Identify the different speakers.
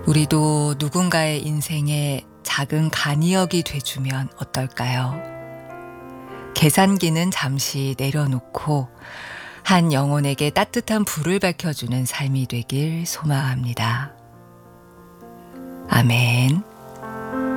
Speaker 1: 우리도 누군가의 인생에 작은 간이역이 돼주면 어떨까요? 계산기는 잠시 내려놓고 한 영혼에게 따뜻한 불을 밝혀주는 삶이 되길 소망합니다. 아멘.